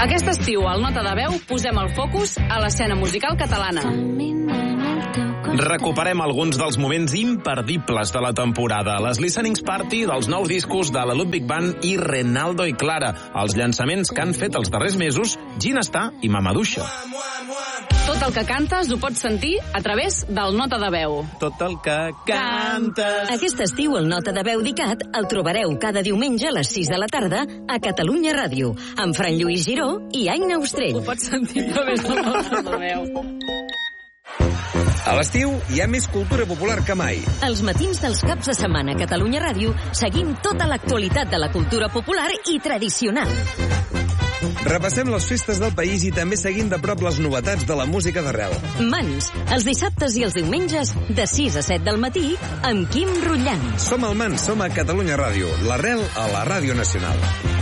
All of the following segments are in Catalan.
Aquest estiu, al Nota de Veu, posem el focus a l'escena musical catalana. Recuperem alguns dels moments imperdibles de la temporada. Les listenings party dels nous discos de la Ludwig Band i Renaldo i Clara. Els llançaments que han fet els darrers mesos Ginestar i Mamaduixa. Tot el que cantes ho pots sentir a través del Nota de Veu. Tot el que cantes... Aquest estiu el Nota de Veu d'ICAT el trobareu cada diumenge a les 6 de la tarda a Catalunya Ràdio, amb Fran Lluís Giró i Aina Ostrell. Ho pots sentir a través del Nota de Veu. A l'estiu hi ha més cultura popular que mai. Els matins dels caps de setmana a Catalunya Ràdio seguim tota l'actualitat de la cultura popular i tradicional. Repassem les festes del país i també seguim de prop les novetats de la música d'arrel. Mans, els dissabtes i els diumenges de 6 a 7 del matí amb Quim Rutllant. Som al Mans, som a Catalunya Ràdio, l'arrel a la Ràdio Nacional.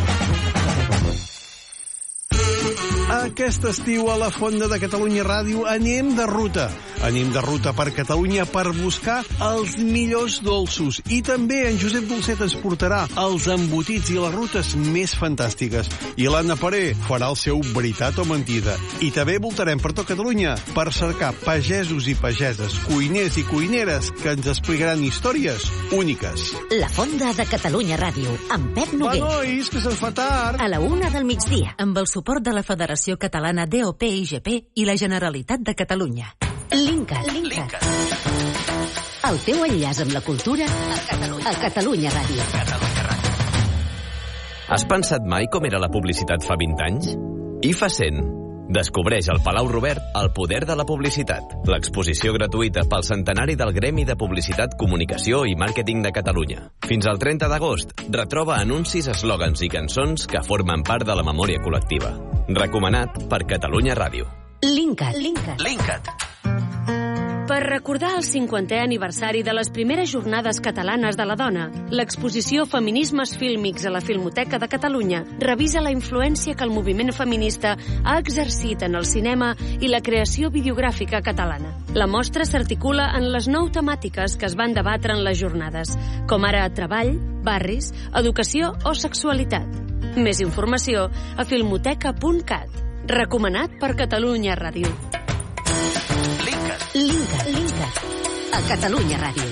Aquest estiu a la Fonda de Catalunya Ràdio anem de ruta. Anem de ruta per Catalunya per buscar els millors dolços. I també en Josep Dolcet ens portarà els embotits i les rutes més fantàstiques. I l'Anna Paré farà el seu veritat o mentida. I també voltarem per tot Catalunya per cercar pagesos i pageses, cuiners i cuineres que ens explicaran històries úniques. La Fonda de Catalunya Ràdio, amb Pep Noguer. Va, nois, que se'ns fa tard. A la 1 del migdia. Amb el suport de la Federació Catalana DOP-IGP i la Generalitat de Catalunya. Linkat. El teu enllaç amb la cultura a Catalunya Ràdio. Has pensat mai com era la publicitat fa 20 anys? I fa 100. Descobreix al Palau Robert el poder de la publicitat. L'exposició gratuïta pel centenari del Gremi de Publicitat, Comunicació i Màrqueting de Catalunya. Fins al 30 d'agost, retroba anuncis, eslògans i cançons que formen part de la memòria col·lectiva. Recomanat per Catalunya Ràdio. Linkat. Per recordar el 50è aniversari de les primeres jornades catalanes de la dona, l'exposició Feminismes Fílmics a la Filmoteca de Catalunya revisa la influència que el moviment feminista ha exercit en el cinema i la creació videogràfica catalana. La mostra s'articula en les 9 temàtiques que es van debatre en les jornades, com ara treball, barris, educació o sexualitat. Més informació a filmoteca.cat. Recomanat per Catalunya Ràdio. Linkat. A Catalunya Ràdio.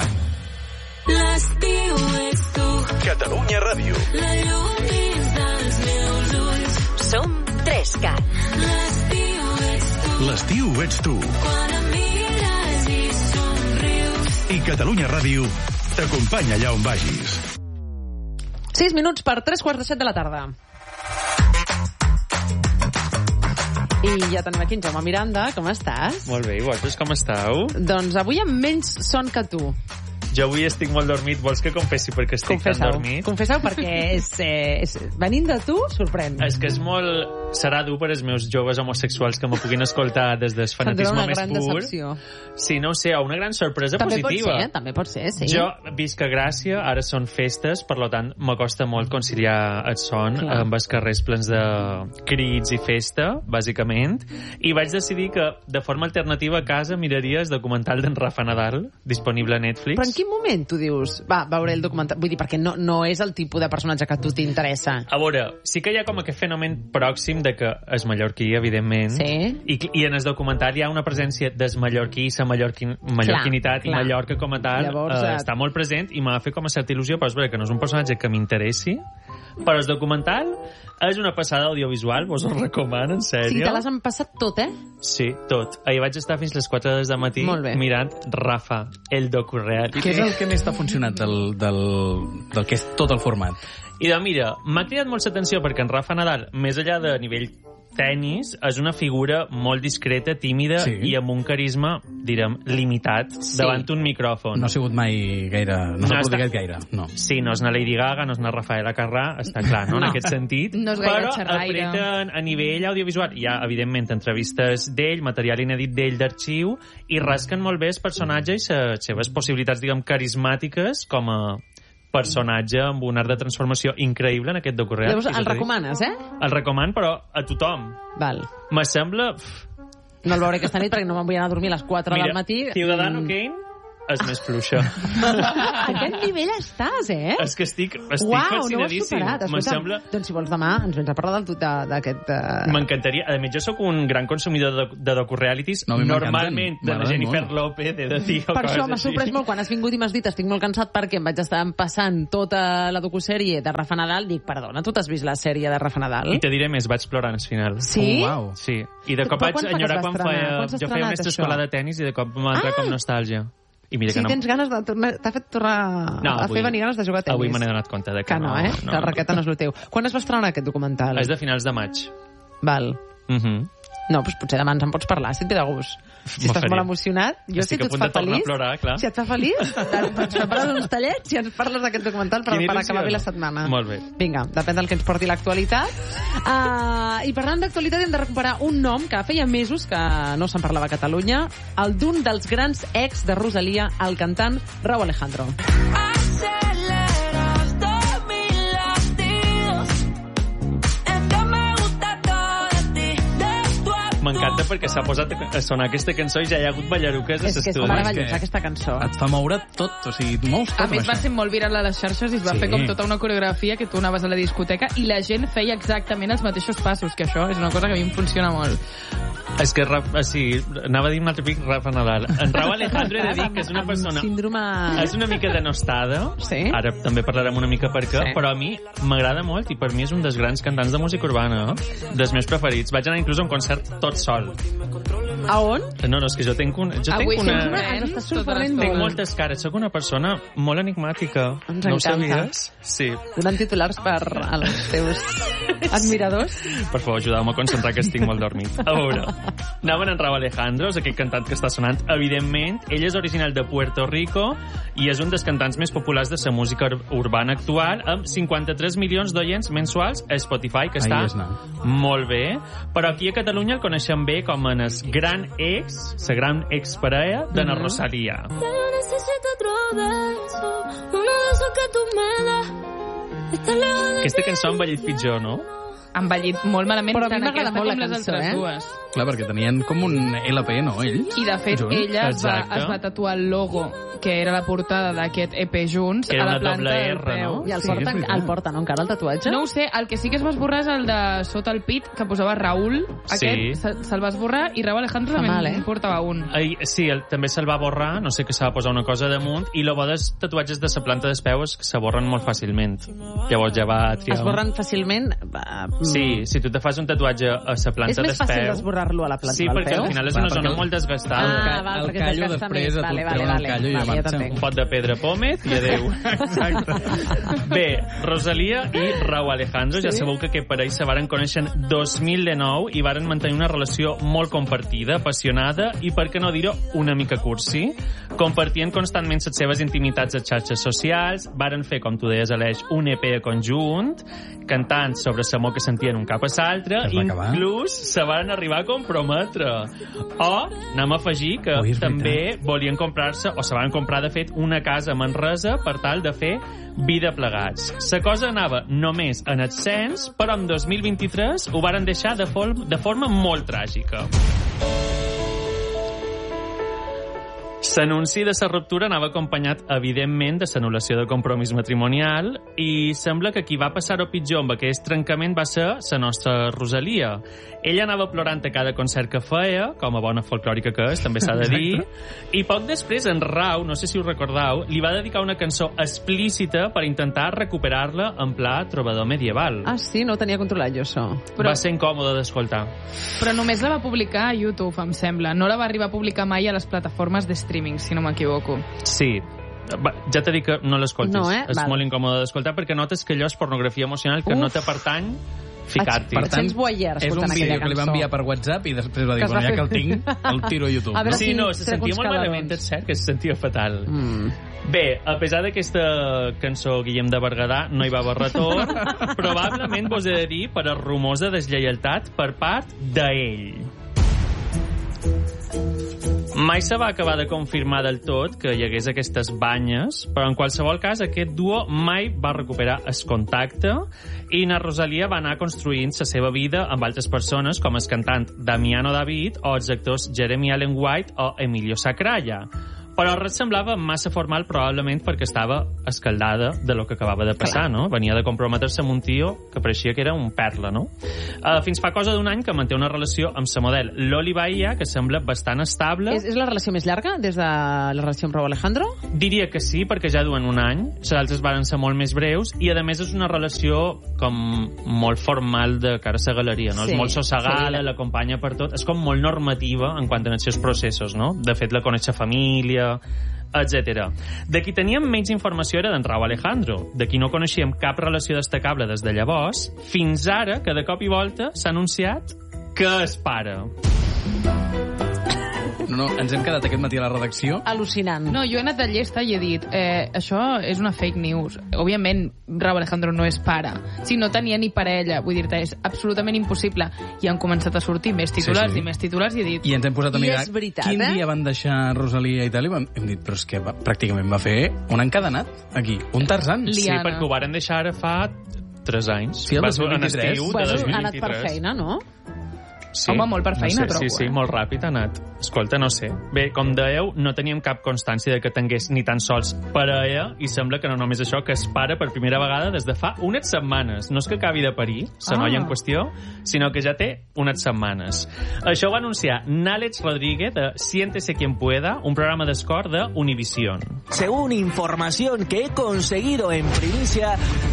L'estiu ets tu. Catalunya Ràdio. La llum dins dels meus ulls. Som 3Cat. L'estiu ets tu. L'estiu ets tu. Quan em mires i somrius. I Catalunya Ràdio t'acompanya allà on vagis. 6 minuts per 3:45 de la tarda. I ja tenim aquí en Jaume Miranda. Com estàs? Molt bé, i vosaltres com esteu? Doncs avui amb menys son que tu. Jo avui estic molt dormit. Vols que confessi perquè estic tan dormit? Confessa-ho perquè venint de tu, sorprèn. És que és molt... Serà dur per als meus joves homosexuals que me puguin escoltar des del fanatisme més pur. Decepció. Sí, no ho sé, o una gran sorpresa positiva. També pot ser, sí. Jo visc a Gràcia, ara són festes, per tant, m'acosta molt conciliar el son amb els carrers plens de crits i festa, bàsicament, i vaig decidir que, de forma alternativa a casa, miraria el documental d'en Rafa Nadal, disponible a Netflix. Però en quin moment tu dius, va, veuré el documental? Vull dir, perquè no és el tipus de personatge que a tu t'interessa. A veure, sí que hi ha com aquest fenomen pròxim de que és mallorquí, evidentment, i en el documental hi ha una presència del mallorquí, la mallorquinitat i Mallorca com a tal. Llavors, està molt present i m'ha fet com a certa il·lusió, però és veritat que no és un personatge que m'interessi, però el documental és una passada audiovisual, vos ho recomano, en sèrio. Sí, te l'has passat tot, Sí, tot. Ahir vaig estar fins les 4 del matí mirant Rafa, el docu-real. Què és el que més t'ha funcionat del que és tot el format? I doncs mira, m'ha cridat molt l'atenció perquè en Rafa Nadal, més enllà de nivell tenis, és una figura molt discreta, tímida i amb un carisma, direm, limitat davant un micròfon. No ha sigut mai gaire... No s'ha prodigat gaire, no. Sí, no és una Lady Gaga, no és una Rafaela Carrà, està clar, no? En aquest sentit. No és gaire xerraire. Però apreten a nivell audiovisual. Hi ha, evidentment, entrevistes d'ell, material inèdit d'ell d'arxiu, i rasquen molt bé el personatge i les seves possibilitats, diguem, carismàtiques com a personatge amb un art de transformació increïble en aquest docu-real. Llavors, el recomanes, El recoman, però a tothom. Val. Me sembla... No el veuré aquesta nit perquè no me'n vull anar a dormir a les 4 del matí. Ciudadano Kane és més fluixa. A aquest nivell estàs, eh? És que estic No fascinadíssim. ho has superat. Sembla... Doncs si vols demà ens vens a parlar d'aquest... M'encantaria. A més, jo sóc un gran consumidor de docu-realities. Normalment de la Jennifer López, de dir per això m'ha sorprès molt quan has vingut i m'has dit estic molt cansat perquè em vaig estar passant tota la docusèrie de Rafa Nadal. Dic, perdona, tu t'has vist la sèrie de Rafa Nadal? I te diré més, vaig plorar al final. Sí? Sí. I de cop vaig enyorar quan feia... Jo feia una escola de tennis i de cop m'ha entrat com nostàlgia. I mira que no... tens ganes de tornar... T'ha fet tornar a fer venir ganes de jugar a tennis. Avui me n'he donat compte de que no. Que la raqueta no és el teu. Quan es va estrenar aquest documental? És de finals de maig. Val. No, doncs potser demà ens en pots parlar, si et ve de gust. Si estàs molt emocionat, jo si et fa feliç... Si et fa feliç, ens prepares uns tallets i ens parles d'aquest documental per acabar bé la setmana. Molt bé. Vinga, depèn del que ens porti l'actualitat. I parlant d'actualitat hem de recuperar un nom que feia mesos que no se'n parlava a Catalunya, el d'un dels grans ex de Rosalía, el cantant Rauw Alejandro. M'encanta perquè s'ha posat a sonar aquesta cançó i ja hi ha hagut ballaruques a l'estudi. És que és meravellosa aquesta cançó. Et fa moure tot, o sigui, mous tot. A més va ser molt viral a les xarxes i es va fer com tota una coreografia que tu anaves a la discoteca i la gent feia exactament els mateixos passos, que això és una cosa que a mi em funciona molt. És que, sí, anava a dir un altre pic Rafa Nadal. En Rauw Alejandro he de dir que és una persona... És una mica denostada. Sí? Ara també parlarem una mica per què, però a mi m'agrada molt i per mi és un dels grans cantants de música urbana, dels meus preferits. Vaig anar inclús a un concert tot sol. A on? No, és que jo tinc una... Tinc moltes cares. Soc una persona molt enigmàtica. Ens no ho encanta. sabies? Sí. Donant titulars per als teus admiradors. Per favor, ajudeu-me a concentrar que estic molt dormit. A veure, anaven en Rauw Alejandro, és aquell cantant que està sonant. Evidentment, ell és original de Puerto Rico i és un dels cantants més populars de la música urbana actual, amb 53 milions d'oients mensuals a Spotify, que està molt bé. Però aquí a Catalunya el coneixem bé com en el gran ex, la gran exparella de la Rosalía. Aquesta cançó ha envellit pitjor, no? Ha envellit molt malament, però a mi tant m'agrada aquesta molt com la les cançó, altres dues. Clar, perquè tenien com un LP, no, ells? I, de fet, junts. ella es va tatuar el logo, que era la portada d'aquest EP junts, a la planta del peu. I el porta, no, encara, el tatuatge? No ho sé, el que sí que es va esborrar és el de sota el pit, que posava Raúl. Aquest se'l va esborrar, i Rauw Alejandro també en portava un. Sí, també se'l va borrar, no sé que s'ha de posar una cosa damunt, i el bo dels tatuatges de la planta dels peus que s'aborren molt fàcilment. Llavors ja va triar... Es borren fàcilment? Sí, si tu te fas un tatuatge a la planta dels peus... És més fàcil d'esborrar-lo a la planta del peu? Sí, perquè al final és una zona molt desgastada. El callo després et treuen el callo i ja marxa. Un pot de pedra pòmet i adeu. Bé, Rosalía i Rauw Alejandro, ja sabeu que aquest parell se varen conèixer en 2009 i varen mantenir una relació molt compartida, apassionada i, per què no dir-ho, una mica cursi. Compartien constantment les seves intimitats a xarxes socials, varen fer, com tu deies, Aleix, un EP conjunt, cantant sobre l'amor que sentien un cap a l'altre, inclús se varen arribar a comprometre. O, anem a afegir que també volien comprar-se, o se van comprar, de fet, una casa a Manresa per tal de fer vida plegats. La cosa anava només en ascens, però en 2023 ho varen deixar de forma molt tràgica. L'anunci de la ruptura anava acompanyat, evidentment, de l'anul·lació del compromís matrimonial i sembla que qui va passar-ho pitjor amb aquest trencament va ser la nostra Rosalía. Ella anava plorant a cada concert que feia, com a bona folclòrica que és, també s'ha de dir, i poc després en Rauw, no sé si ho recordeu, li va dedicar una cançó explícita per intentar recuperar-la en pla trobador medieval. Ah, sí? No ho tenia controlat jo, això. Va ser incòmode d'escoltar. Però només la va publicar a YouTube, em sembla. No la va arribar a publicar mai a les plataformes de streaming, si no m'equivoco. Sí. Ja t'he dit que no l'escoltis. No, és molt incòmode d'escoltar perquè notes que allò és pornografia emocional que no te pertany ficar-t'hi. Per tant, és un vídeo que li va enviar per WhatsApp i després va dir, bueno, ja que el tinc, el tiro a YouTube. Sí, no, se sentia molt malament, és cert que se sentia fatal. Bé, a pesar d'aquesta cançó Guillem de Berguedà no hi va haver retorn, probablement vos he de dir per als rumors de deslleialtat per part d'ell. Mai se va acabar de confirmar del tot que hi hagués aquestes banyes, però en qualsevol cas aquest duo mai va recuperar el contacte i na Rosalía va anar construint la seva vida amb altres persones com el cantant Damiano David o els actors Jeremy Allen White o Emilio Sacralla. Però res semblava massa formal, probablement perquè estava escaldada de lo que acabava de passar, no? Venia de comprometre-se amb un tio que pareixia que era un perla, no? Fins fa cosa d'un any que manté una relació amb sa model Loli Bahia, que sembla bastant estable. És la relació més llarga des de la relació amb Rauw Alejandro? Diria que sí, perquè ja duen un any. Les altres van ser molt més breus i, a més, és una relació com molt formal de cara a la galeria, no? És molt sossegada, l'acompanya per tot. És com molt normativa en quant a els seus processos, no? De fet, la coneix la família, etc. De qui teníem menys informació era d'en Rauw Alejandro, de qui no coneixíem cap relació destacable des de llavors, fins ara que de cop i volta s'ha anunciat que és pare. No, ens hem quedat aquest matí a la redacció. Al·lucinant. No, jo he anat de llesta i he dit això és una fake news. Òbviament, Rauw Alejandro no és pare. Si no tenia ni parella, vull dir-te, és absolutament impossible. I han començat a sortir més titulars i més titulars i he dit... I ens hem posat a mirar quin dia van deixar Rosalía i tal, i hem dit, però és que pràcticament va fer un encadenat aquí, un Tarzan. Sí, perquè ho varen deixar ara fa 3 anys. Sí, el 2023. Ha anat per feina, no? Sí. Home, molt per feina, no sé, trobo. Sí, molt ràpid ha anat. Escolta, no sé. Bé, com dèieu, no teníem cap constància de que tingués ni tan sols parella i sembla que no només això, que es para per primera vegada des de fa unes setmanes. No és que acabi de parir, la noia en qüestió, sinó que ja té unes setmanes. Això ho va anunciar Nálex Rodríguez de Siéntese quien pueda, un programa d'escort de Univision. Según información que he conseguido en primicia,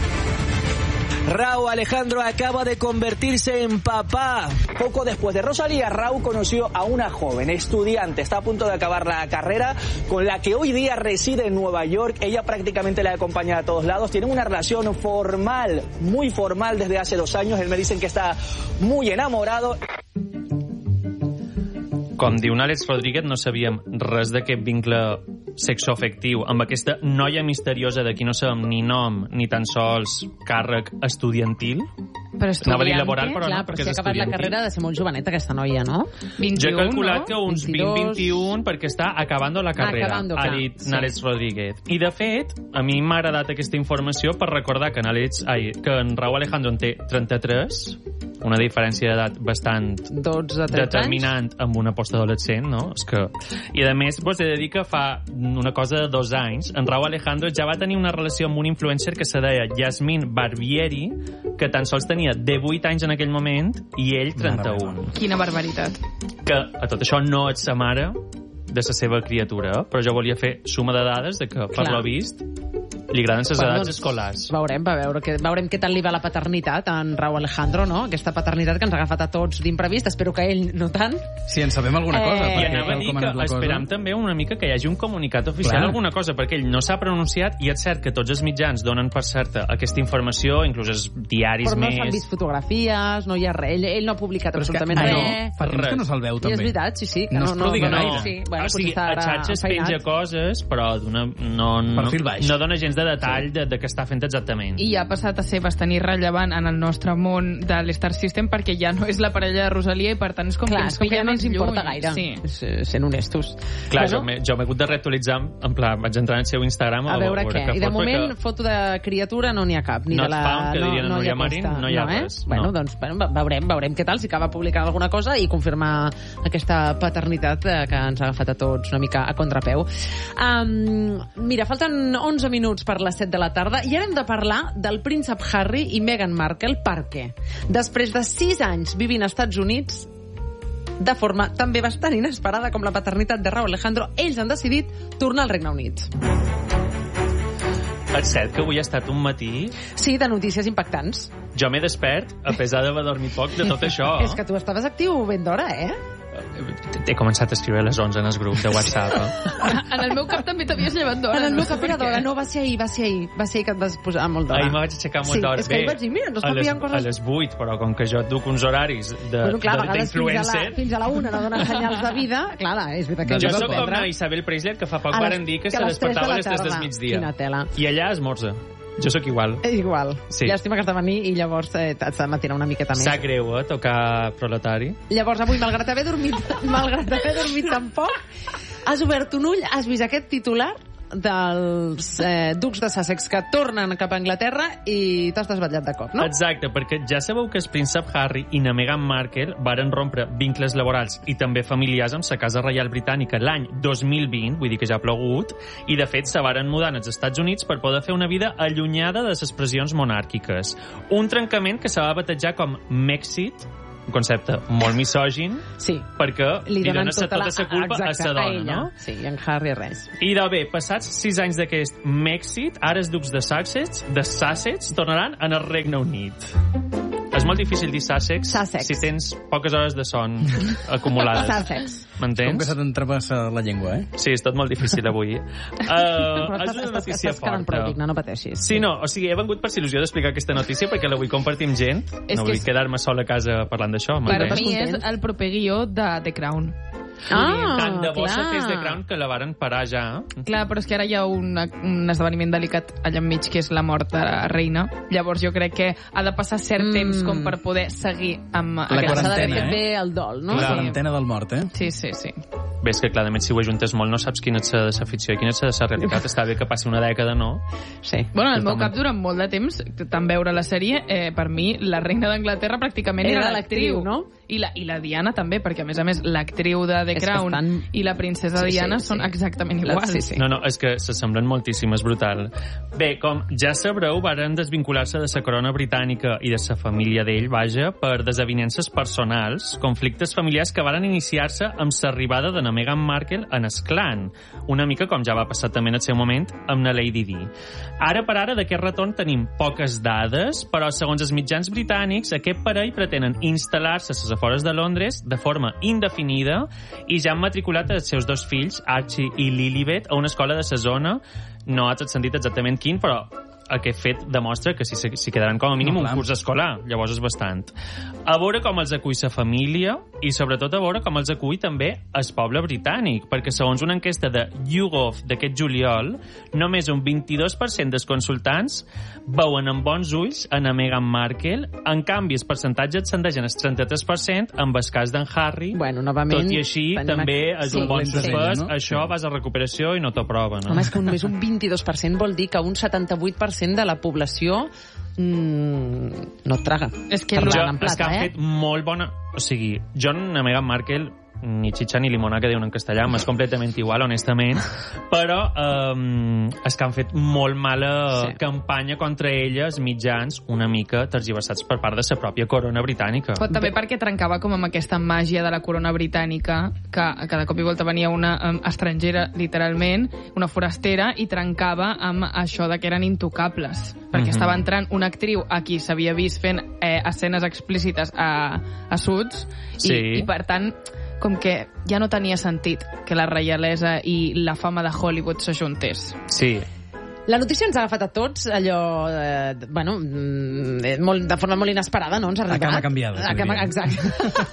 Rauw Alejandro acaba de convertirse en papá. Poco después de Rosalía, Rauw conoció a una joven estudiante, está a punto de acabar la carrera, con la que hoy día reside en Nueva York. Ella prácticamente la acompaña a todos lados. Tienen una relación formal, muy formal desde hace 2 años. Él me dicen que está muy enamorado. Com diu Nálex Rodríguez, no sabíem res d'aquest vincle sexoafectiu amb aquesta noia misteriosa de qui no sabem ni nom ni tan sols càrrec estudiantil. Però anava a dir laboral, però clar, no, perquè si ha és acabat la carrera ha de ser molt joveneta, aquesta noia, no? 21, jo he calculat no? que uns 20-21, perquè està acabando la carrera, ha dit Nálex Rodríguez. I, de fet, a mi m'ha agradat aquesta informació per recordar que en Rauw Alejandro en té 33, una diferència d'edat bastant determinant amb una postadolescent, no? És que... I, a més, he de dir que fa una cosa de 2 anys, en Rauw Alejandro ja va tenir una relació amb un influencer que se deia Yasmín Barbieri, que tan sols tenia 18 anys en aquell moment i ell 31. Quina barbaritat. Que a tot això no ets sa mare de la seva criatura, però jo volia fer suma de dades de que, per lo vist, li agraden les edats escolars. Veurem què tal li va la paternitat a en Rauw Alejandro, no? Aquesta paternitat que ens ha agafat a tots d'imprevist. Espero que ell no tant. Sí, en sabem alguna cosa. I anava a dir que esperam també una mica que hi hagi un comunicat oficial, alguna cosa, perquè ell no s'ha pronunciat i és cert que tots els mitjans donen per certa aquesta informació, inclús els diaris però més... Però no s'han vist fotografies, no hi ha res. Ell no ha publicat absolutament res. Fa temps que no se'l veu, també. I és veritat, sí. No es prodiga gaire. Sí, bueno, o sigui, a xarxes penja coses, però no dona gens de detall de què està fent exactament. I ja ha passat a ser bastant irrellevant en el nostre món de l'Star System perquè ja no és la parella de Rosalía i per tant és com que ens ja no ens importa gaire, sent honestos. Clar, jo m'he hagut de reactualitzar, en plan, vaig entrar en el seu Instagram a veure què. I de moment, foto de criatura no n'hi ha cap. Not found, que dirien en Núria Marín, no hi ha res. Bueno, doncs veurem què tal, si acaba publicant alguna cosa i confirmar aquesta paternitat que ens ha agafat a tots una mica a contrapeu. Mira, falten 11 minuts per les 7 de la tarda i ara hem de parlar del príncep Harry i Meghan Markle perquè després de 6 anys vivint als Estats Units de forma també bastant inesperada com la paternitat de Rauw Alejandro, ells han decidit tornar al Regne Unit. És cert que avui ha estat un matí... Sí, de notícies impactants. Jo m'he despert, a pesar d'haver dormit poc, de tot això. És que tu estaves actiu ben d'hora, He començat a escriure a les 11 en el grup de WhatsApp. En el meu cap també t'havies llevat d'hora. En el meu cap era d'hora, no, va ser ahir que et vas posar molt d'hora. Ahir me vaig aixecar molt d'hora. Sí, és que ahir vaig dir, mira, no està pillant coses... A les 8, però com que jo et duc uns horaris d'influencer... Fins a la 1 no donen senyals de vida, clar, és veritat que... Jo soc com a Isabel Preisler, que fa poc varen dir que se despertava a les 3 del migdia. Quina tela. I allà esmorza. Jo sóc igual. Igual. Sí. Llàstima que has de venir i llavors t'has de matinar una miqueta més. Sap greu, tocar proletari. Llavors avui, malgrat haver dormit tan poc, has obert un ull, has vist aquest titular dels ducs de Sussex que tornen cap a Anglaterra i t'has desvetllat de cop, no? Exacte, perquè ja sabeu que el príncep Harry i la Meghan Markle varen rompre vincles laborals i també familiars amb la Casa Reial Britànica l'any 2020, vull dir que ja ha plogut, i de fet se varen mudar als Estats Units per poder fer una vida allunyada de les pressions monàrquiques. Un trencament que se va batejar com Mexit, un concepte molt misògin, perquè li donen tota la culpa a sa dona, no? Sí, i en Harry res. I bé, passats 6 anys d'aquest Mèxit, ara els ducs de Sussex tornaran en el Regne Unit. És molt difícil dir Sussex si tens poques hores de son acumulades. Sussex. M'entens? Com que se t'entrepassa la llengua, Sí, és tot molt difícil avui. És una notícia forta. No pateixis. Sí, no, o sigui, he vengut per il·lusió d'explicar aquesta notícia perquè la vull compartir amb gent. No vull quedar-me sol a casa parlant d'això. Per mi és el proper guió de The Crown. Tant de bo s'ha fet The Crown que la varen parar ja. Clar, però és que ara hi ha un esdeveniment delicat allà enmig, que és la mort de la reina. Llavors jo crec que ha de passar cert temps com per poder seguir amb la quarantena. S'ha d'haver fet bé el dol, no? La quarantena del mort, Sí. Bé, és que clarament si ho ajuntes molt no saps quina és la ficció i quina és la realitat. Està bé que passi una dècada, no? Sí. Bueno, el meu cap durant molt de temps, tant veure la sèrie, per mi la reina d'Anglaterra pràcticament era l'actriu, no? I la Diana també, perquè a més l'actriu de The Crown i la princesa Diana són exactament iguals. No, és que s'assemblen moltíssim, és brutal. Bé, com ja sabreu, varen desvincular-se de la corona britànica i de la família d'ell, vaja, per desavinences personals, conflictes familiars que varen iniciar-se amb l'arribada de la Meghan Markle en el clan, una mica com ja va passar també en el seu moment amb la Lady Di. Ara per ara d'aquest retorn tenim poques dades, però segons els mitjans britànics, aquest parell pretenen instal·lar-se a les afores de Londres de forma indefinida i ja han matriculat els seus 2 fills, Archie i Lilibet, a una escola de la zona. No has sentit exactament quin, però aquest fet demostra que si quedaran com a mínim un curs escolar, llavors és bastant. A veure com els acull la família i sobretot a veure com els acull també el poble britànic, perquè segons una enquesta de YouGov d'aquest juliol, només un 22% dels consultants veuen amb bons ulls a Meghan Markle. En canvi, el percentatge ascendeix en el 33% amb el cas d'en Harry. Bueno, novament, tot i així, també és un bon suspès. Això vas a recuperació i no t'aprova, no? Home, és que només un 22% vol dir que un 78% de la població no et traga. És que han fet molt bona... O sigui, jo a Meghan Markle ni xitxa ni limona, que diuen en castellà, m'és completament igual, honestament, però és que han fet molt mala campanya contra elles, mitjans una mica tergiversats per part de la pròpia corona britànica. Però també perquè trencava com amb aquesta màgia de la corona britànica, que cada cop i volta venia una estrangera, literalment, una forastera, i trencava amb això de que eren intocables, perquè estava entrant una actriu a qui s'havia vist fent escenes explícites a Suits, i per tant com que ja no tenia sentit que la reialesa i la fama de Hollywood s'ajuntés. Sí. La notícia ens ha agafat a tots, allò, de forma molt inesperada, no? Ens ha arribat. A cama canviada. Exacte.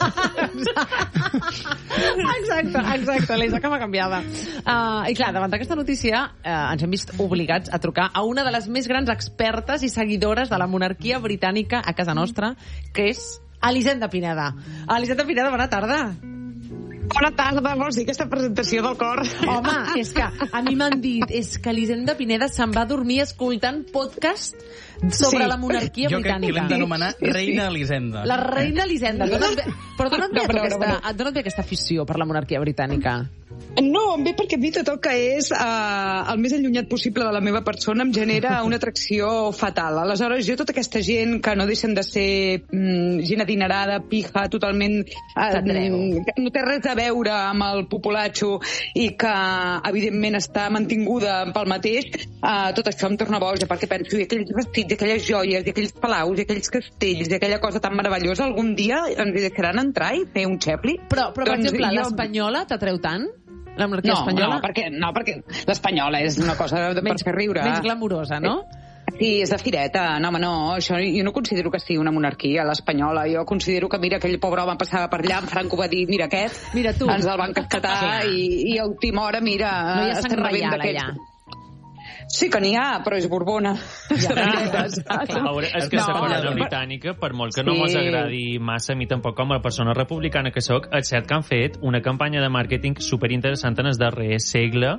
Exacte, l'eix a cama canviada. I clar, davant d'aquesta notícia ens hem vist obligats a trucar a una de les més grans expertes i seguidores de la monarquia britànica a casa nostra, que és Elisenda Pineda. Elisenda Pineda, bona tarda. Bona tarda, vols dir aquesta presentació del cor? Home, és que a mi m'han dit que Elisenda Pineda se'n va dormir escoltant podcast sobre la monarquia britànica. Jo crec que l'hem d'anomenar Reina Elisenda. La Reina Elisenda. Però d'on et ve aquesta afició per la monarquia britànica? No, em ve perquè a mi tot el que és el més allunyat possible de la meva persona em genera una atracció fatal. Aleshores, jo tota aquesta gent que no deixen de ser gent adinerada, pija, totalment... no té res a veure amb el populatxo i que, evidentment, està mantinguda pel mateix, tot això em torna boja, perquè penso, i aquells vestits, i aquelles joies, i aquells palaus, i aquells castells, i aquella cosa tan meravellosa, algun dia ens hi deixaran entrar i fer un xepli? Però per exemple, l'espanyola t'atreu tant? La monarquia espanyola? No, perquè l'espanyola és una cosa per fer riure. Menys glamurosa, no? Sí, és de fireta. No, home, no, això jo no considero que sigui una monarquia, l'espanyola. Jo considero que, mira, aquell pobre home passava per allà, en Franco va dir, mira aquest, ens el van cascatar i a última hora, mira, no hi ha sang reial allà. Sí que n'hi ha, però és Borbona. És que la corona britànica, per molt que no mos agradi massa, a mi tampoc com a persona republicana que sóc, és cert que han fet una campanya de màrqueting superinteressant en el darrer segle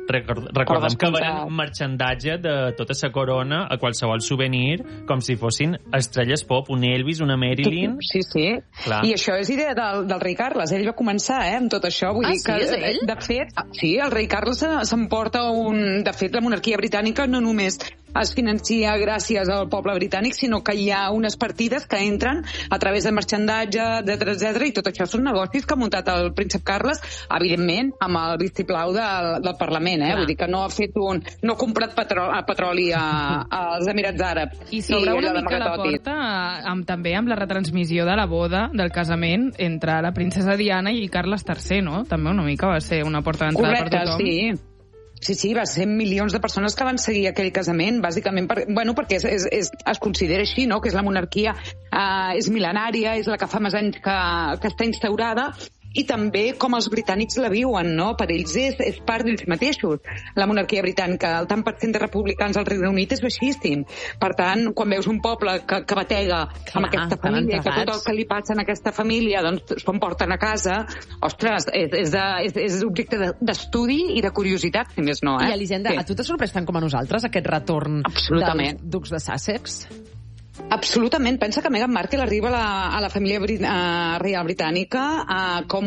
recordem que venen marxandatge de tota sa corona a qualsevol souvenir, com si fossin estrelles pop, un Elvis, una Marilyn... Sí. Clar. I això és idea del rei Carles. Ell va començar amb tot això. Vull dir que, és ell? De fet, sí, el rei Carles s'emporta un... De fet, la monarquia britànica no només es financia gràcies al poble britànic, sinó que hi ha unes partides que entren a través de marxandatge, etc. I tot això són negocis que ha muntat el príncep Carles, evidentment, amb el vistiplau del Parlament, Vull dir que no ha fet no ha comprat petroli als Emirats Àrabs. I s'obre una mica la porta també amb la retransmissió de la boda, del casament, entre la princesa Diana i Carles III, no? També una mica va ser una porta d'entrada per tothom. Correcte, sí, va ser milions de persones que van seguir aquell casament, bàsicament perquè es considera així, no?, que és la monarquia, és mil·lenària, és la que fa més anys que està instaurada, i també com els britànics la viuen, no? Per ells és part d'ells mateixos. La monarquia britànica, el tant % de republicans al Regne Unit és baixíssim. Per tant, quan veus un poble que batega amb aquesta família, que tot el que li passa en aquesta família doncs s'ho emporten a casa, ostres, és objecte d'estudi i de curiositat, si més no. I Elisenda, a tu t'ha sorprès tant com a nosaltres aquest retorn dels ducs de Sussex? Absolutament. Pensa que Meghan Markle arriba a la família reial britànica com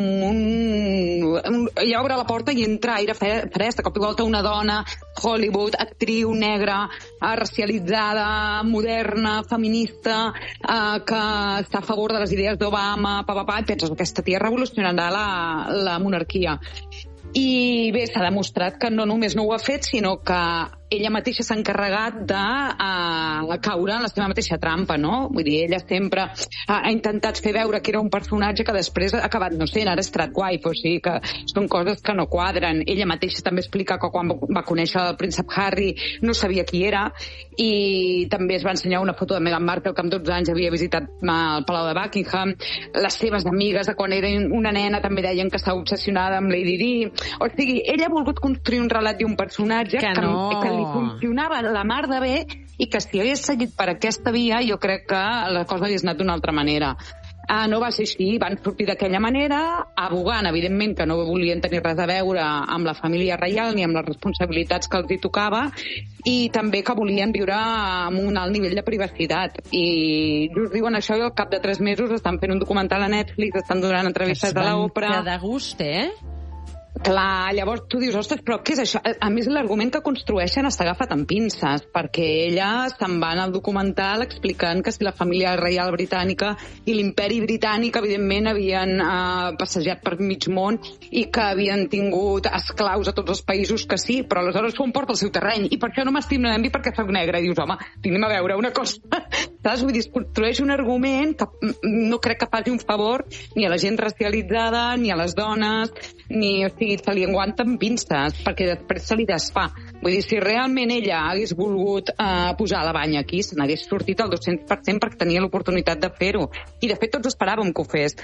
ella obre la porta i entra aire fresc. De cop i volta una dona, Hollywood, actriu, negra, racialitzada, moderna, feminista, que està a favor de les idees d'Obama, i penses, aquesta tia revolucionarà la monarquia. I bé, s'ha demostrat que no només no ho ha fet, sinó que ella mateixa s'ha encarregat de caure en la seva mateixa trampa, no? Vull dir, ella sempre ha intentat fer veure que era un personatge que després ha acabat no sent, ara és tradwife, o sigui que són coses que no quadren. Ella mateixa també explica que quan va conèixer el príncep Harry no sabia qui era, i també es va ensenyar una foto de Meghan Markle que amb 12 anys havia visitat el Palau de Buckingham. Les seves amigues de quan era una nena també deien que estava obsessionada amb Lady Di. O sigui, ella ha volgut construir un relat d'un personatge que li funcionava la mar de bé, i que si hagués seguit per aquesta via jo crec que la cosa hagués anat d'una altra manera. No va ser així, van sortir d'aquella manera, abogant, evidentment, que no volien tenir res a veure amb la família reial ni amb les responsabilitats que els hi tocava, i també que volien viure amb un alt nivell de privacitat. I just diuen això, i al cap de 3 mesos estan fent un documental a Netflix, estan donant entrevistes a l'Oprah. Que de gust, Clar, llavors tu dius, ostres, però què és això? A més, l'argument que construeixen està agafat amb pinces, perquè ella se'n va al documental explicant que si la família reial britànica i l'imperi britànic, evidentment, havien passejat per mig món i que havien tingut esclaus a tots els països que sí, però aleshores s'ho emporta al seu terreny, i per això no m'estimo d'envi perquè soc negra. I dius, home, anem a veure una cosa. Saps? Vull dir, es construeix un argument que no crec que faci un favor ni a la gent racialitzada, ni a les dones, ni... O sigui, se li aguanten pinces, perquè després se li desfà. Vull dir, si realment ella hagués volgut posar la banya aquí, se n'hagués sortit al 200% perquè tenia l'oportunitat de fer-ho. I, de fet, tots esperàvem que ho fes.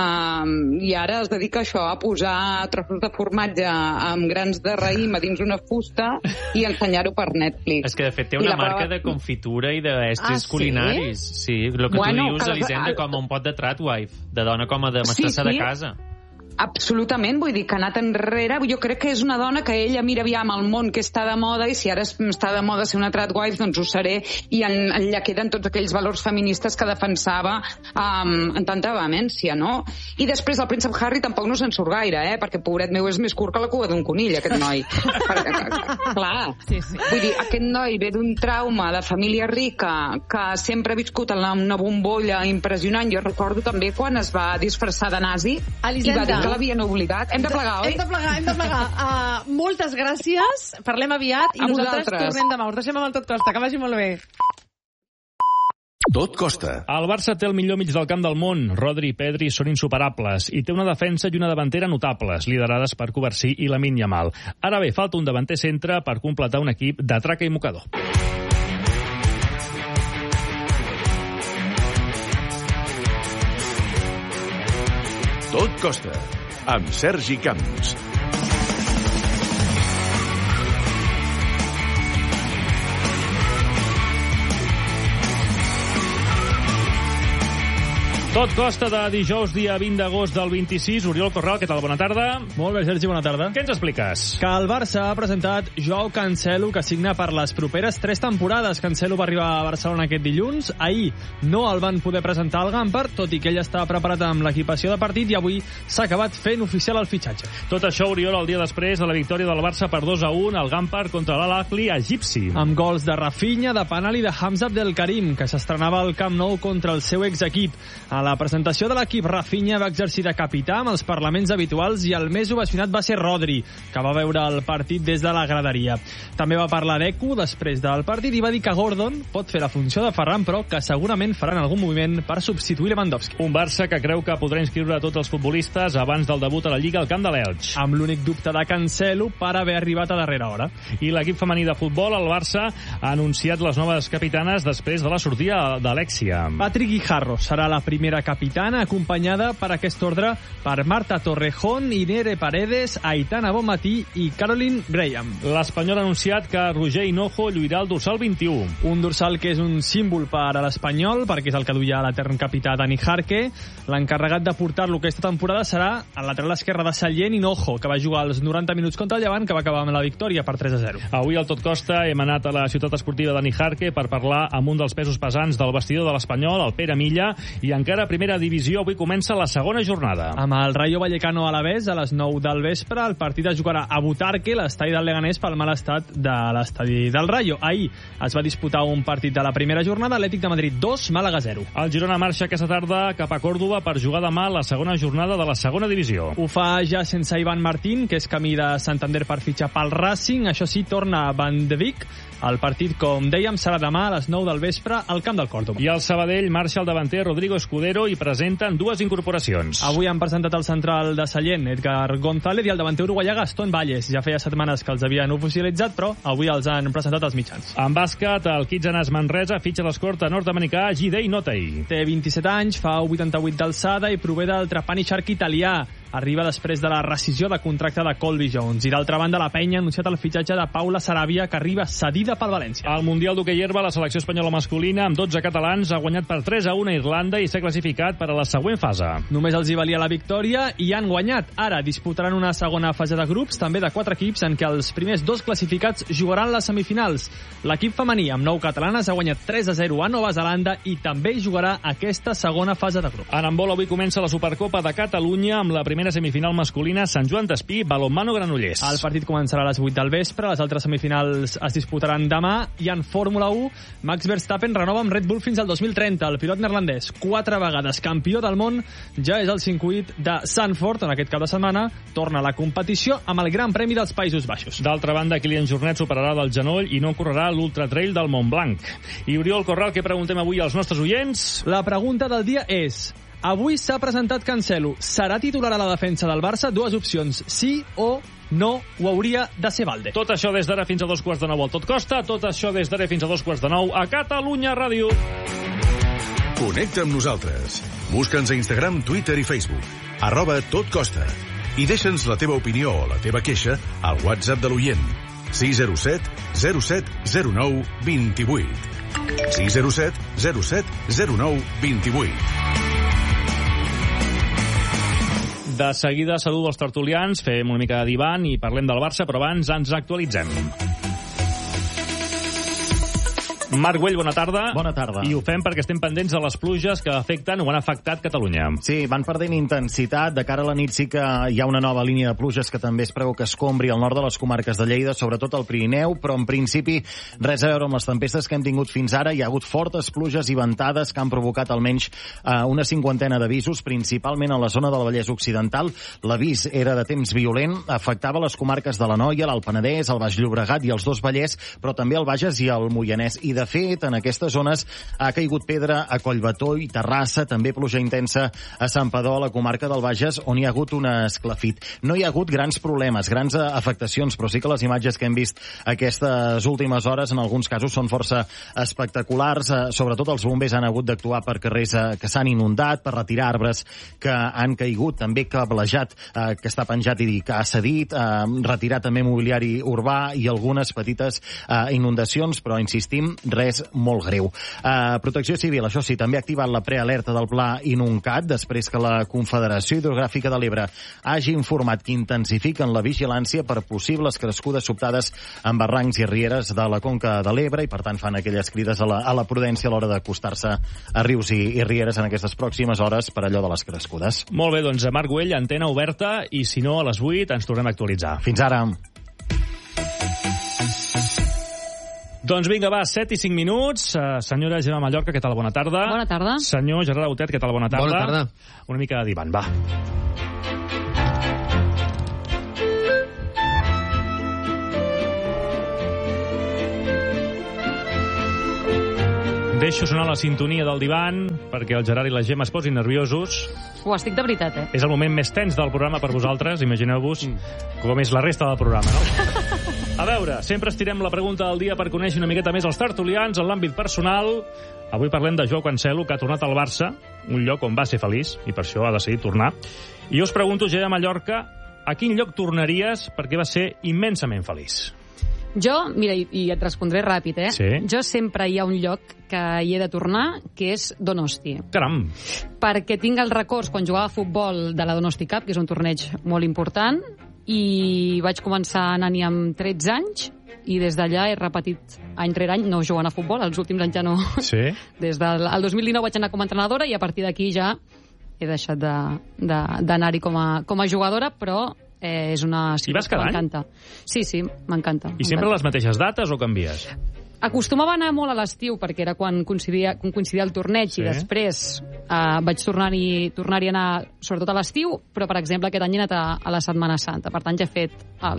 I ara es dedica a això, a posar trossos de formatge amb grans de raïm a dins una fusta i ensenyar-ho per Netflix. És que, de fet, té una marca de confitura i d'estris culinaris. Sí, el que tu dius, Elisenda, com un pot de tradwife, de dona com a de mestressa de casa. Absolutament, vull dir que ha anat enrere. Jo crec que és una dona que ella mira aviam el món que està de moda, i si ara està de moda ser una tradwife, doncs ho seré, i allà queden tots aquells valors feministes que defensava amb tanta vehemència, no? I després el príncep Harry tampoc no se'n surt gaire, perquè pobret meu és més curt que la cua d'un conill, aquest noi. Clar, vull dir, aquest noi ve d'un trauma de família rica que sempre ha viscut en una bombolla impressionant. Jo recordo també quan es va disfressar de nazi i va dir que l'havien obligat. Hem de plegar, oi? Hem de plegar. Moltes gràcies. Parlem aviat i nosaltres tornem demà. Us deixem amb el Tot Costa. Que vagi molt bé. Tot costa. El Barça té el millor mig del camp del món. Rodri i Pedri són insuperables i té una defensa i una davantera notables, liderades per Covarsí i Lamine Yamal. Ara bé, falta un davanter centre per completar un equip de traca i mocador. Tot costa, amb Sergi Camps. Tot costa de dijous, dia 20 d'agost del 26. Oriol Corral, què tal? Bona tarda. Molt bé, Sergi, bona tarda. Què ens expliques? Que el Barça ha presentat Joao Cancelo, que signa per les properes 3 temporades. Cancelo va arribar a Barcelona aquest dilluns. Ahir no el van poder presentar al Gampar, tot i que ell estava preparat amb l'equipació de partit, i avui s'ha acabat fent oficial el fitxatge. Tot això, Oriol, el dia després de la victòria del Barça per 2-1 al Gampar contra l'Al-Ahly egipci. Amb gols de Rafinha, de penal i de Hamza Abdelkarim, que s'estrenava al Camp Nou contra el seu exequip. A la presentació de l'equip, Rafinha va exercir de capità amb els parlaments habituals i el més ovacionat va ser Rodri, que va veure el partit des de la graderia. També va parlar Deco després del partit i va dir que Gordon pot fer la funció de Ferran, però que segurament faran algun moviment per substituir Lewandowski. Un Barça que creu que podrà inscriure a tots els futbolistes abans del debut a la Lliga al camp de l'Elx. Amb l'únic dubte de Cancelo per haver arribat a darrera hora. I l'equip femení de futbol, el Barça, ha anunciat les noves capitanes després de la sortida d'Alexia. Patrick Guijarro serà la primera capitana, acompanyada per aquest ordre per Marta Torrejón, Inere Paredes, Aitana Bonmatí i Caroline Graham. L'Espanyol ha anunciat que Roger Hinojo lluirà el dorsal 21. Un dorsal que és un símbol per a l'Espanyol, perquè és el que duia l'etern capità Dani Jarque. L'encarregat de portar-lo aquesta temporada serà el lateral esquerre de Sallent, Hinojo, que va jugar els 90 minuts contra el Llevant, que va acabar amb la victòria per 3-0. Avui al Tot Costa hem anat a la ciutat esportiva Dani Jarque per parlar amb un dels pesos pesants del vestidor de l'Espanyol, el Pere Milla, i encara a primera divisió avui comença la segona jornada. Amb el Rayo Vallecano Alavés a les 9 del vespre, el partit es jugarà a Butarque, l'estadi del Leganés, pel mal estat de l'estadi del Rayo. Ahir es va disputar un partit de la primera jornada, Atlètic de Madrid 2, Màlaga 0. El Girona marxa aquesta tarda cap a Còrdova per jugar demà la segona jornada de la segona divisió. Ho fa ja sense Ivan Martín, que és camí de Santander per fitxar pel Racing. Això sí, torna Van de Beek. El partit, com dèiem, serà demà a les 9 del vespre al camp del Còrdova. I el Sabadell marxa el davanter Rodrigo Escudero i presenten dues incorporacions. Avui han presentat el central de Sallent, Edgar González, i el davanter uruguaià Gastón Valles. Ja feia setmanes que els havien oficialitzat, però avui els han presentat els mitjans. En bàsquet, el Kitsanas Manresa fitxa l'escorta nord-americà Gidey Notay. Té 27 anys, fa 88 d'alçada i prové del Trapani Shark italià. Arriba després de la rescisió de contracte de Colby Jones. I d'altra banda, la Penya ha anunciat el fitxatge de Paula Sarabia, que arriba cedida pel València. Al Mundial d'Hoquei Herba, la selecció espanyola masculina, amb 12 catalans, ha guanyat per 3-1 a Irlanda i s'ha classificat per a la següent fase. Només els hi valia la victòria i han guanyat. Ara disputaran una segona fase de grups, també de 4 equips, en què els primers 2 classificats jugaran les semifinals. L'equip femení, amb 9 catalanes, ha guanyat 3-0 a Nova Zelanda i també jugarà aquesta segona fase de grups. En handbol, avui comença la Supercopa de Catalunya amb la primera semifinal masculina Sant Joan d'Espí, Balonmano Granollers. El partit començarà a les 8 del vespre, les altres semifinals es disputaran demà, i en Fórmula 1, Max Verstappen renova amb Red Bull fins al 2030. El pilot neerlandès, 4 vegades campió del món, ja és al circuit de Zandvoort, on aquest cap de setmana torna a la competició amb el Gran Premi dels Països Baixos. D'altra banda, Kilian Jornet superarà del genoll i no correrà l'Ultra Trail del Montblanc. I Oriol Corral, què preguntem avui als nostres oients? La pregunta del dia és: avui s'ha presentat Cancelo. Serà titular a la defensa del Barça? Dues opcions, sí o no, ho hauria de ser Valde. Tot això des d'ara fins a 2:15 al Tot Costa, tot això des d'ara fins a 2:15 a Catalunya Ràdio. Connecta amb nosaltres. Busca'ns a Instagram, Twitter i Facebook. @totcosta. I deixa'ns la teva opinió o la teva queixa al WhatsApp de l'oient. 607 07 09 28. 607 07 09 28. De seguida saludo els tertulians, fem una mica de divan i parlem del Barça, però abans ens actualitzem. Marc Güell, bona tarda. Bona tarda. I ho fem perquè estem pendents de les pluges que afecten o han afectat Catalunya. Sí, van perdent intensitat. De cara a la nit sí que hi ha una nova línia de pluges que també es preveu que escombri al nord de les comarques de Lleida, sobretot al Pirineu, però en principi res a veure amb les tempestes que hem tingut fins ara. Hi ha hagut fortes pluges i ventades que han provocat almenys una 50ena d'avisos, principalment a la zona del Vallès Occidental. L'avís era de temps violent, afectava les comarques de l'Anoia, l'Alt Penedès, el Baix Llobregat i els dos Vallès, però també el Bages i el Moianès. I de fet, en aquestes zones ha caigut pedra a Collbató i Terrassa, també pluja intensa a Santpedor, a la comarca del Bages, on hi ha hagut un esclafit. No hi ha hagut grans problemes, grans afectacions, però sí que les imatges que hem vist aquestes últimes hores, en alguns casos, són força espectaculars. Sobretot els bombers han hagut d'actuar per carrers que s'han inundat, per retirar arbres que han caigut, també cablejat que està penjat i que ha cedit, retirar també mobiliari urbà i algunes petites inundacions, però insistim, res molt greu. Protecció Civil, això sí, també ha activat la prealerta del pla Inuncat després que la Confederació Hidrogràfica de l'Ebre hagi informat que intensifiquen la vigilància per possibles crescudes sobtades en barrancs i rieres de la conca de l'Ebre i, per tant, fan aquelles crides a la prudència a l'hora d'acostar-se a rius i rieres en aquestes pròximes hores per allò de les crescudes. Molt bé, doncs, Marc Güell, antena oberta, i si no, a les 8 ens tornem a actualitzar. Fins ara. Doncs vinga, va, 7 i 5 minuts. Senyora Gemma Mallorca, què tal? Bona tarda. Bona tarda. Senyor Gerard Autet, què tal? Bona tarda. Bona tarda. Una mica de divan, va. Deixo sonar la sintonia del divan perquè el Gerard i la Gemma es posin nerviosos. Ho estic de veritat, És el moment més tens del programa per vosaltres. Imagineu-vos com és la resta del programa, no? A veure, sempre estirem la pregunta del dia per conèixer una miqueta més els tertulians en l'àmbit personal. Avui parlem de Joao Cancelo, que ha tornat al Barça, un lloc on va ser feliç, i per això ha decidit tornar. I jo us pregunto, Gemma Mallorca, a quin lloc tornaries perquè va ser immensament feliç? Jo, mira, i et respondré ràpid, Sí. Jo sempre hi ha un lloc que hi he de tornar, que és Donosti. Caram! Perquè tinc els records quan jugava a futbol de la Donosti Cup, que és un torneig molt important, i vaig començar anant-hi amb 13 anys, i des d'allà he repetit any rere any, no jugant a futbol, els últims anys ja no. Sí? Des del 2019 vaig anar com a entrenadora i a partir d'aquí ja he deixat d'anar-hi com a jugadora, però és una ciutat que m'encanta. Sí, m'encanta. I sempre les mateixes dates o canvies? Acostumava a anar molt a l'estiu, perquè era quan coincidia el torneig, i després vaig tornar-hi a anar sobretot a l'estiu, però, per exemple, aquest any he anat a la Setmana Santa. Per tant, ja he fet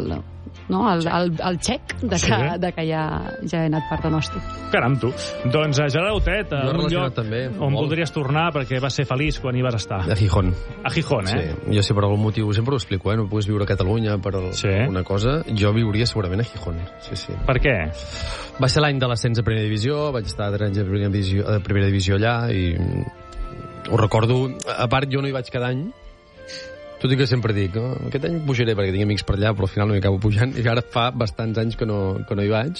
el xec de que ja he anat per Donosti. Caram, tu. Doncs, Gerard Autet, un lloc on voldries tornar perquè vas ser feliç quan hi vas estar. A Gijón. A Gijón, Sí. Jo, si per algun motiu, sempre ho explico, no puguis viure a Catalunya per una cosa, jo viuria segurament a Gijón. Sí. Per què? Va ser l'any de l'ascens a primera divisió, vaig estar 3 anys a primera divisió allà i ho recordo. A part, jo no hi vaig cada any, tot i que sempre dic, aquest any pujaré perquè tinc amics per allà, però al final no hi acabo pujant, i ara fa bastants anys que no hi vaig.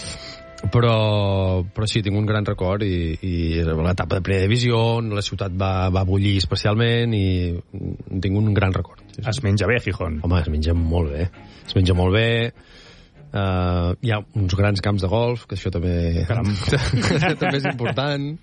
Però sí, tinc un gran record i l'etapa de primera divisió, la ciutat va bullir especialment i tinc un gran record. Sí. Es menja bé, Gijón? Home, es menja molt bé. Hi ha uns grans camps de golf, que això també també és important.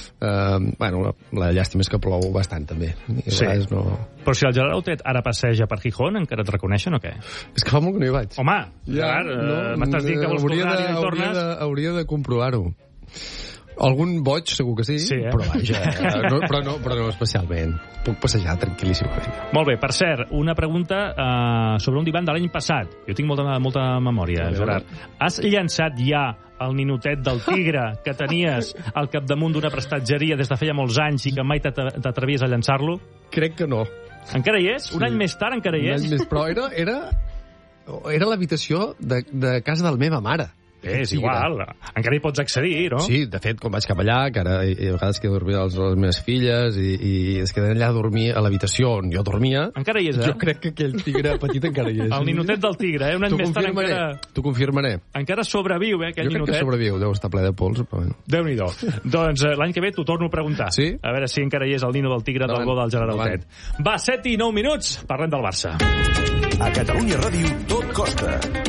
La llàstima és que plou bastant, també. Sí. Però si el Gerard Autet ara passeja per Gijón, encara et reconeixen o què? És que fa molt que no hi vaig. Home, Gerard, m'estàs dient que vols tornar i no hi tornes? Hauria de comprovar-ho. Algun boig segur que sí, però vaja, però no especialment. Puc passejar tranquil·líssimament. Molt bé, per cert, una pregunta sobre un divan de l'any passat. Jo tinc molta memòria, Gerard. Has llançat ja el ninotet del tigre que tenies al capdamunt d'una prestatgeria des de feia molts anys i que mai t'atrevies a llançar-lo? Crec que no. Encara hi és? Un any més tard encara hi és? Però era l'habitació de casa de la meva mare. És igual, encara hi pots accedir, no? Sí, de fet, quan vaig cap allà, que ara a vegades quedo a dormir les meves filles i es queden allà a dormir a l'habitació on jo dormia. Encara hi és, Jo crec que aquell tigre petit encara hi és. El ninotet del tigre, un any més tard encara... T'ho confirmaré. Encara sobreviu, aquell ninotet. Jo crec que sobreviu, deu estar ple de pols, però bueno. Déu-n'hi-do. Doncs l'any que ve t'ho torno a preguntar. Sí? A veure si encara hi és el nino del tigre del gol del Gerard Autet. Va, 7 i 9 minuts, parlem del Barça. A Catalunya Ràdio tot costa.